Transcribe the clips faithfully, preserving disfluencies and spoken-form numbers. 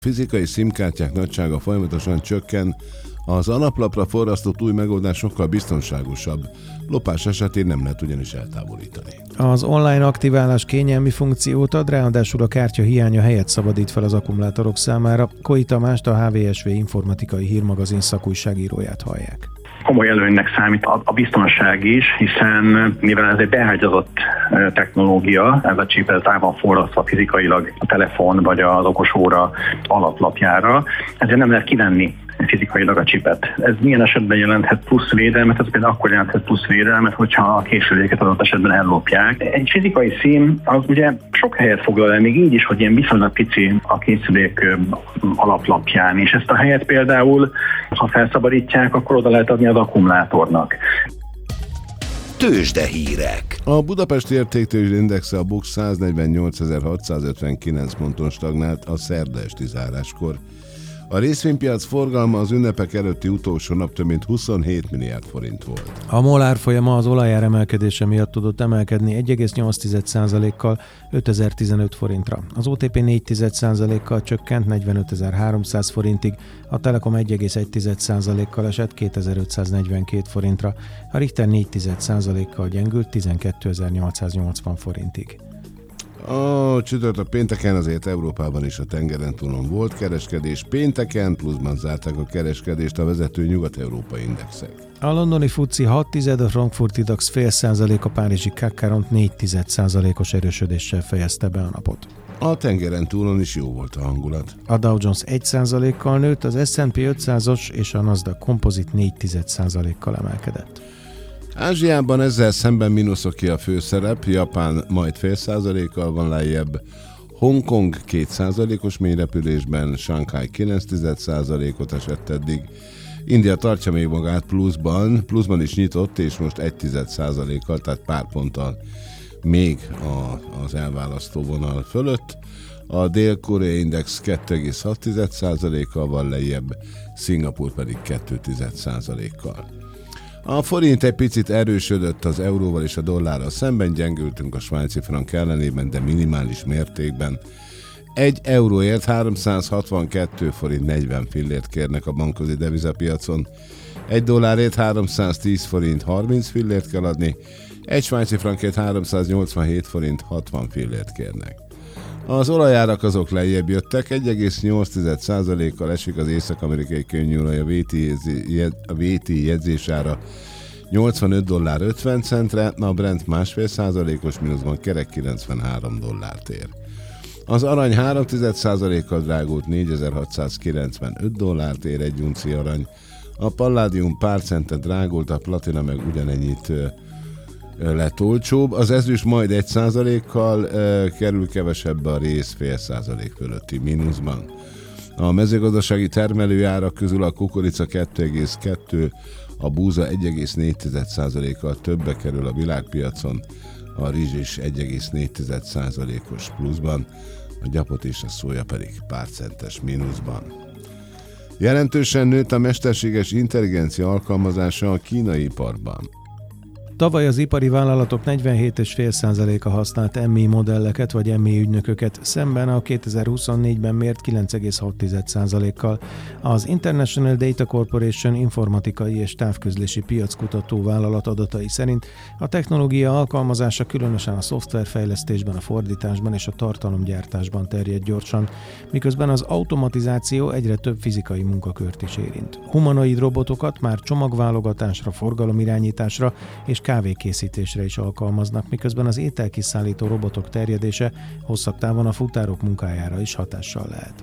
Fizikai SIM-kártyák nagysága folyamatosan csökken, az alaplapra forrasztott új megoldás sokkal biztonságosabb, lopás esetén nem lehet ugyanis eltávolítani. Az online aktiválás kényelmi funkciót ad, ráadásul a kártya hiánya helyet szabadít fel az akkumulátorok számára. Koi Tamást, a há vé es vé informatikai hírmagazin szakújságíróját hallják. Komoly előnynek számít a biztonság is, hiszen mivel ez egy beágyazott technológia, ez a chip ez rá van forrasztva fizikailag a telefon vagy az okosóra alaplapjára, ezért nem lehet kivenni fizikailag a chipet. Ez milyen esetben jelenthet plusz védelmet? Ez például akkor jelenthet plusz védelmet, hogyha a készüléket adott esetben ellopják. Egy fizikai SIM az ugye sok helyet foglal el, még így is, hogy ilyen viszonylag pici a készülék alaplapján, és ezt a helyet például, ha felszabadítják, akkor oda lehet adni az akkumulátornak. Tőzsdehírek. A budapesti értéktőzsdeindexe a BUX száznegyvennyolcezer-hatszázötvenkilenc ponton stagnált a szerda esti záráskor. A részvénypiac forgalma az ünnepek előtti utolsó nap több mint huszonhét milliárd forint volt. A MOL árfolyama az olajár emelkedése miatt tudott emelkedni egy egész nyolc százalékkal ötezer-tizenöt forintra. Az o té pé négy százalékkal csökkent negyvenötezer-háromszáz forintig, a Telekom egy egész egy százalékkal esett kétezer-ötszáznegyvenkét forintra, a Richter négy százalékkal gyengült tizenkétezer-nyolcszáznyolcvan forintig. A csütörtök pénteken azért Európában is a tengeren túlon volt kereskedés. Pénteken pluszban zárták a kereskedést a vezető nyugat-európai indexek. A londoni fuci hat tized, a frankfurti dax fél százalék, a párizsi cé á cé négy tized százalékos erősödéssel fejezte be a napot. A tengeren túlon is jó volt a hangulat. A Dow Jones egy százalékkal nőtt, az es and pé ötszázas és a Nasdaq Composite négy tized százalékkal emelkedett. Ázsiában ezzel szemben mínuszoké a főszerep, Japán majd fél százalékkal van lejjebb, Hongkong két százalékos mélyrepülésben, Shanghai kilenc tized százalékot esett eddig, India tartja még magát pluszban, pluszban is nyitott, és most egy tized százalékkal, tehát pár ponttal még a, az elválasztó vonal fölött. A Dél-Korea Index kettő egész hat tized százalékkal van lejjebb, Szingapúr pedig két tized százalékkal. A forint egy picit erősödött az euróval és a dollárral szemben, gyengültünk a svájci frank ellenében, de minimális mértékben. Egy euróért háromszázhatvankettő forint negyven fillért kérnek a bankközi devizapiacon, egy dollárért háromszáztíz forint harminc fillért kell adni, egy svájci frankért háromszáznyolcvanhét forint hatvan fillért kérnek. Az olajárak azok lejjebb jöttek, egy egész nyolc tized százalékkal esik az észak-amerikai könnyűolaj a vé té jegyzésára nyolcvanöt dollár ötven centre, a Brent másfél százalékos mínuszban kerek kilencvenhárom dollárt ér. Az arany három tized százalékkal drágult, négyezer-hatszázkilencvenöt dollárt ér egy unci arany, a palládium pár centet drágult, a platina meg ugyanennyit lett olcsóbb, az ezüst majd egy százalékkal e, kerül kevesebbe, a rész fél százalék fölötti mínuszban. A mezőgazdasági termelőárak közül a kukorica kettő egész kettő, a búza egy egész négy tized százalékkal többe kerül a világpiacon, a rizs is egy egész négy tized százalékos pluszban, a gyapot és a szója pedig pár centes mínuszban. Jelentősen nőtt a mesterséges intelligencia alkalmazása a kínai iparban. Tavaly az ipari vállalatok negyvenhét egész öt százaléka használt em i modelleket vagy em i ügynököket, szemben a kétezer-huszonnégyben mért kilenc egész hat tized százalékkal. Az International Data Corporation informatikai és távközlési piackutató vállalat adatai szerint a technológia alkalmazása különösen a szoftverfejlesztésben, a fordításban és a tartalomgyártásban terjed gyorsan, miközben az automatizáció egyre több fizikai munkakört is érint. Humanoid robotokat már csomagválogatásra, forgalomirányításra és kávékészítésre is alkalmaznak, miközben az ételkiszállító robotok terjedése hosszabb távon a futárok munkájára is hatással lehet.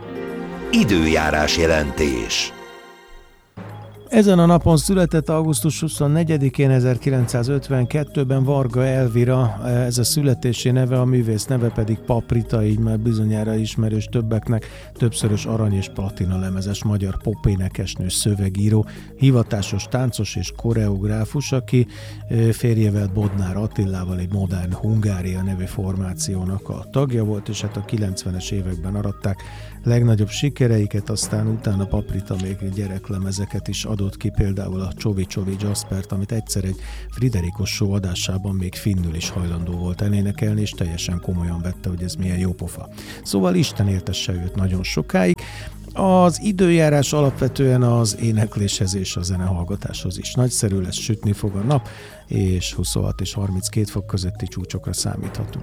Időjárás jelentés. Ezen a napon született augusztus huszonnegyedikén ezerkilencszázötvenkettőben Varga Elvira, ez a születési neve, a művész neve pedig Paprita, így már bizonyára ismerős többeknek, többszörös arany- és platina lemezes magyar popénekesnő, szövegíró, hivatásos táncos és koreográfus, aki férjével, Bodnár Attilával egy modern Hungária nevű formációnak a tagja volt, és hát a kilencvenes években aratták legnagyobb sikereiket, aztán utána Paprita még gyereklemezeket is adott adott ki például a Csovi Csovi Jaspert, amit egyszer egy Friderikos Show adásában még finnül is hajlandó volt elénekelni, és teljesen komolyan vette, hogy ez milyen jó pofa. Szóval Isten éltesse őt nagyon sokáig. Az időjárás alapvetően az énekléshez és a zenehallgatáshoz is nagyszerű lesz, sütni fog a nap, és huszonhat és harminckét fok közötti csúcsokra számíthatunk.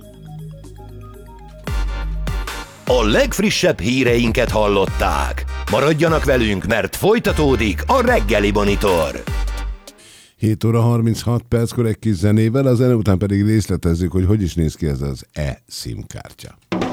A legfrissebb híreinket hallották. Maradjanak velünk, mert folytatódik a Reggeli Monitor. hét óra harminchat perckor egy kis zenével, a zene után pedig részletezzük, hogy hogy is néz ki ez az e-SIM kártya.